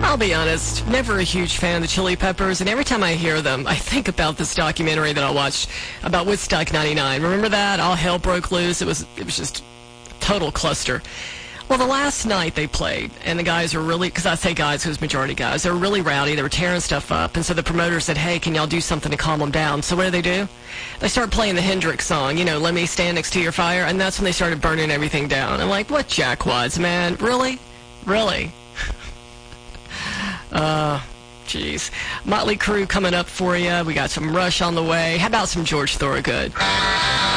I'll be honest, never a huge fan of the Chili Peppers, and every time I hear them, I think about this documentary that I watched about Woodstock 99. Remember that? All hell broke loose. It was just a total cluster. Well, the last night they played, and the guys were really, because I say guys, because majority guys, they were really rowdy. They were tearing stuff up, and so the promoter said, hey, can y'all do something to calm them down? So what do? They start playing the Hendrix song, Let Me Stand Next to Your Fire, and that's when they started burning everything down. I'm like, what jackwads, man? Really? Really? Jeez. Motley Crue coming up for you. We got some Rush on the way. How about some George Thorogood?